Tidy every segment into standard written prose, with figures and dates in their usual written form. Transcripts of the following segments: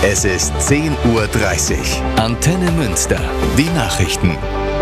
Es ist 10:30 Uhr. Antenne Münster. Die Nachrichten.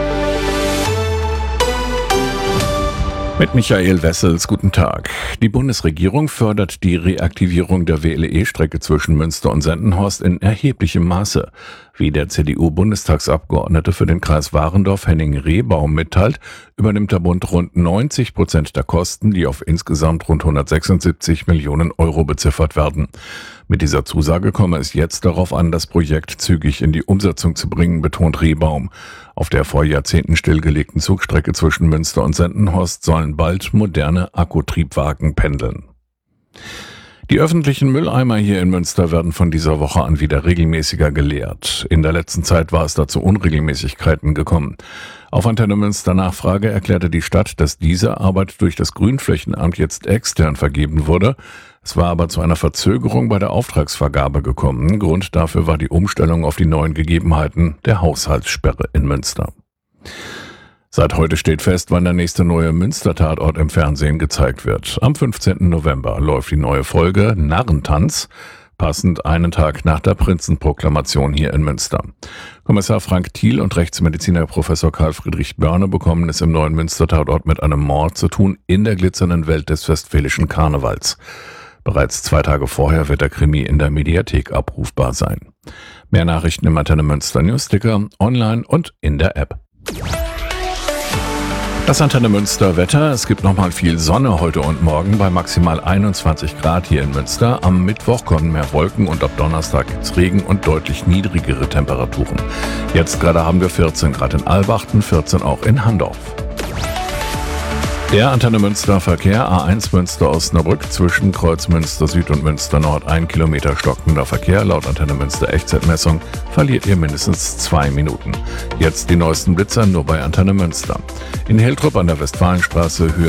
Mit Michael Wessels, guten Tag. Die Bundesregierung fördert die Reaktivierung der WLE-Strecke zwischen Münster und Sendenhorst in erheblichem Maße. Wie der CDU-Bundestagsabgeordnete für den Kreis Warendorf Henning Rehbaum mitteilt, übernimmt der Bund rund 90% der Kosten, die auf insgesamt rund 176 Millionen Euro beziffert werden. Mit dieser Zusage komme es jetzt darauf an, das Projekt zügig in die Umsetzung zu bringen, betont Rehbaum. Auf der vor Jahrzehnten stillgelegten Zugstrecke zwischen Münster und Sendenhorst sollen bald moderne Akkutriebwagen pendeln. Die öffentlichen Mülleimer hier in Münster werden von dieser Woche an wieder regelmäßiger geleert. In der letzten Zeit war es da zu Unregelmäßigkeiten gekommen. Auf Antenne Münster Nachfrage erklärte die Stadt, dass diese Arbeit durch das Grünflächenamt jetzt extern vergeben wurde. Es war aber zu einer Verzögerung bei der Auftragsvergabe gekommen. Grund dafür war die Umstellung auf die neuen Gegebenheiten der Haushaltssperre in Münster. Seit heute steht fest, wann der nächste neue Münster-Tatort im Fernsehen gezeigt wird. Am 15. November läuft die neue Folge Narrentanz, passend einen Tag nach der Prinzenproklamation hier in Münster. Kommissar Frank Thiel und Rechtsmediziner Professor Karl Friedrich Börne bekommen es im neuen Münster-Tatort mit einem Mord zu tun in der glitzernden Welt des westfälischen Karnevals. Bereits 2 Tage vorher wird der Krimi in der Mediathek abrufbar sein. Mehr Nachrichten im Antenne Münster Newsticker, online und in der App. Das Antenne Münster Wetter. Es gibt nochmal viel Sonne heute und morgen bei maximal 21 Grad hier in Münster. Am Mittwoch kommen mehr Wolken und ab Donnerstag gibt's Regen und deutlich niedrigere Temperaturen. Jetzt gerade haben wir 14 Grad in Albachten, 14 auch in Handorf. Der Antenne Münster Verkehr, A1 Münster Osnabrück zwischen Kreuz Münster Süd und Münster Nord 1 Kilometer stockender Verkehr. Laut Antenne Münster Echtzeitmessung verliert ihr mindestens 2 Minuten. Jetzt die neuesten Blitzer nur bei Antenne Münster. In Hiltrup an der Westfalenstraße Höhe